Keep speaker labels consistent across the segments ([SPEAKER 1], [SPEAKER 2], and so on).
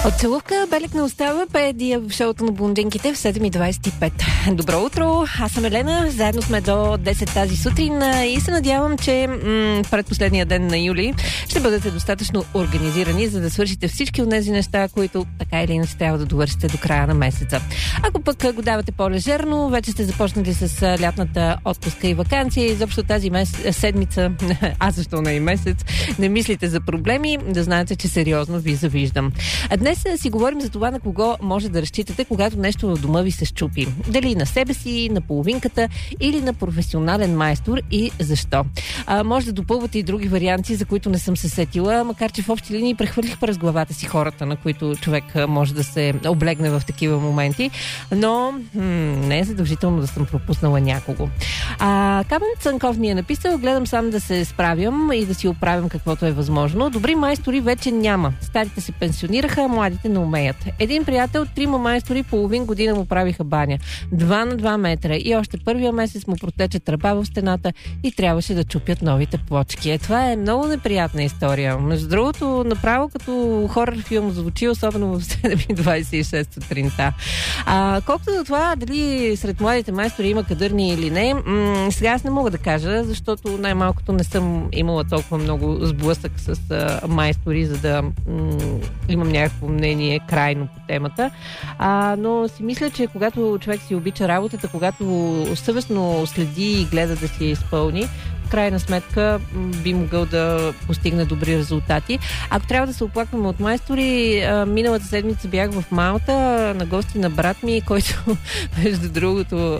[SPEAKER 1] От целувка белек не остава, педи в шоуто на блондинките в 7:25. Добро утро, аз съм Елена, заедно сме до 10 тази сутрин и се надявам, че предпоследния ден на юли ще бъдете достатъчно организирани, за да свършите всички от тези неща, които така или иначе трябва да довършите до края на месеца. Ако пък го давате по-лежерно, вече сте започнали с лятната отпуска и ваканция и изобщо тази седмица, защо не и месец, не мислите за проблеми, да знаете, че сериозно ви завиждам. А днес си говорим за това на кого може да разчитате, когато нещо в дома ви се счупи. Дали на себе си, на половинката или на професионален майстор и защо. Може да допълвате и други варианти, за които не съм се сетила, макар че в общи линии прехвърлих през главата си хората, на които човек може да се облегне в такива моменти, но не е задължително да съм пропуснала някого. Камен Цанков ми е написал: гледам сам да се справям и да си оправям каквото е възможно. Добри майстори вече няма. Старите се пенсионираха, младите не умеят. Един приятел, 3 майстори, половин година му правиха баня. 2 на 2 метра и още първия месец му протече тръба в стената и трябваше да чупят новите плочки. Това е много неприятна история. Между другото, направо като хорър филм звучи, особено в 7:26 сутринта. Колкото до това, дали сред младите майстори има кадърни или не, сега аз не мога да кажа, защото най-малкото не съм имала толкова много сблъсък с майстори, за да имам някакво мнение крайно по темата. Но си мисля, че когато човек си обича работата, когато съвестно следи и гледа да си я изпълни, в крайна сметка би могъл да постигне добри резултати. Ако трябва да се оплакваме от майстори, миналата седмица бях в Малта на гости на брат ми, който между другото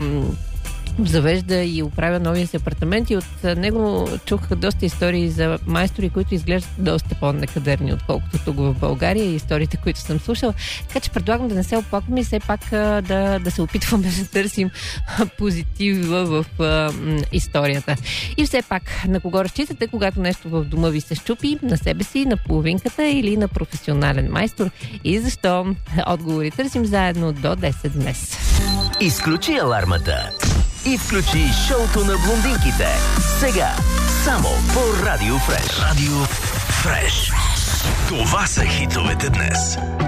[SPEAKER 1] завежда и оправя новия си апартамент, и от него чух доста истории за майстори, които изглеждат доста по-некадърни, отколкото тук в България, и историите, които съм слушала. Така че предлагам да не се оплакваме и все пак да се опитваме да търсим позитива в историята. И все пак, на кого разчитате, когато нещо в дома ви се счупи? На себе си, на половинката или на професионален майстор? И защо? Отговори търсим заедно до 10 днес.
[SPEAKER 2] Изключи алармата и включи шоуто на блондинките. Сега, само по Радио Фреш. Радио Фреш. Това са хитовете днес.